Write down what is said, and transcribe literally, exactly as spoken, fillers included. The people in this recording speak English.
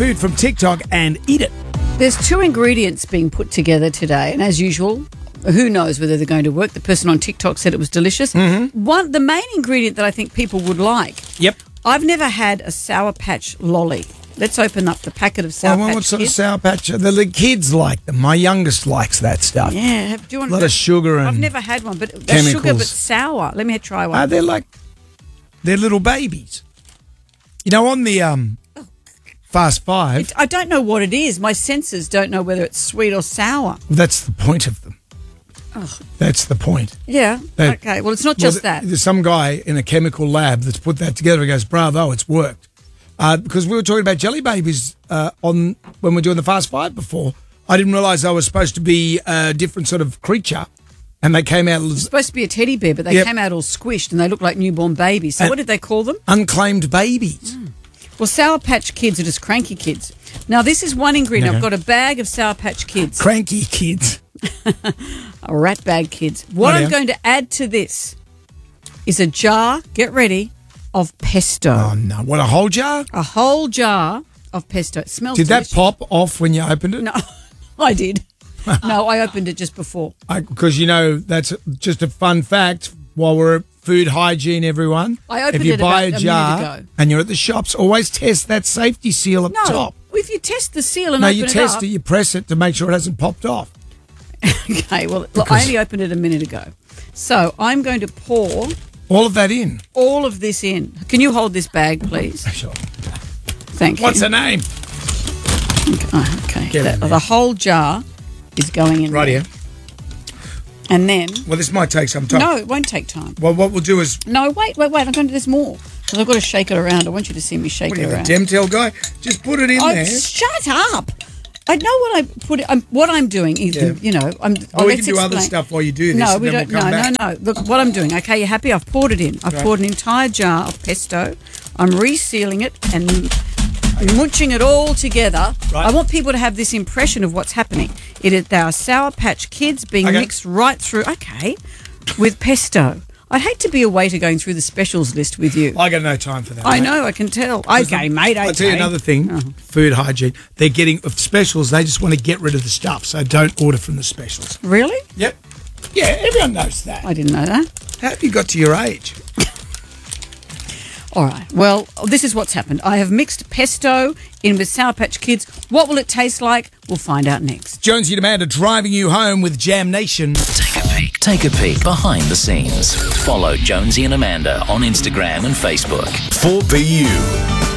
food from TikTok and eat it. There's two ingredients being put together today, and as usual, who knows whether they're going to work. The person on TikTok said it was delicious. Mm-hmm. One, the main ingredient that I think people would like. Yep. I've never had a Sour Patch lolly. Let's open up the packet of Sour oh, well, Patch what sort Kids. of Sour Patch? The, the kids like them. My youngest likes that stuff. Yeah. Have, do you want a lot to, of sugar and I've never had one, but that's chemicals. sugar but sour. Let me try one. Uh, they're like, they're little babies. You know, on the um, Fast Five. It, I don't know what it is. My senses don't know whether it's sweet or sour. That's the point of them. Oh. That's the point. Yeah. They, okay. Well, it's not just well, that. There's some guy in a chemical lab that's put that together and goes, bravo, it's worked. Uh, because we were talking about jelly babies uh, on when we were doing the Fast Five before. I didn't realise they were supposed to be a different sort of creature. And they came out... It's supposed to be a teddy bear, but they yep. came out all squished and they look like newborn babies. So and what did they call them? Unclaimed babies. Mm. Well, Sour Patch Kids are just cranky kids. Now, this is one ingredient. No. I've got a bag of Sour Patch Kids. Cranky kids. A rat bag kids. What oh, I'm yeah. going to add to this is a jar, get ready, of pesto. Oh, no. What, a whole jar? A whole jar of pesto. It smells Did delicious. that pop off when you opened it? No, I did. No, I opened it just before. Because, you know, that's just a fun fact while we're at food hygiene, everyone. I opened if you it buy about a a jar minute ago. and you're at the shops, always test that safety seal up No, top. if you test the seal and No, open you it test up. it, you press it to make sure it hasn't popped off. Okay, well, look, I only opened it a minute ago. So I'm going to pour all of that in. All of this in. Can you hold this bag, please? Sure. Thank you. What's the name? Okay, oh, okay. Get That, in there. the whole jar is going in Right there. here. And then... Well, this might take some time. No, it won't take time. Well, what we'll do is... No, wait, wait, wait. I'm going to do this more. Because I've got to shake it around. I want you to see me shake What are it you, the around. Demtel guy? Just put it in Oh, there. shut up. I know what I put. It, um, what I'm doing is, Yeah. you know, I'm. Well, oh, we let's can do other explain. stuff while you do this. No, and we then don't. We'll come no, back. no, no. Look, what I'm doing. Okay, you happy? I've poured it in. I've Right. poured an entire jar of pesto. I'm resealing it and munching it all together. Right. I want people to have this impression of what's happening. It is, they are Sour Patch Kids being Okay. mixed right through. Okay, with pesto. I'd hate to be a waiter going through the specials list with you. I got no time for that. I mate. know, I can tell. Okay, mate, okay. I'll tell you another thing. Oh. Food hygiene. They're getting of specials. They just want to get rid of the stuff, so don't order from the specials. Really? Yep. Yeah, everyone knows that. I didn't know that. How have you got to your age? All right. Well, this is what's happened. I have mixed pesto in with Sour Patch Kids. What will it taste like? We'll find out next. Jonesy and Amanda driving you home with Jam Nation. Take a peek. Take a peek behind the scenes. Follow Jonesy and Amanda on Instagram and Facebook. four B U.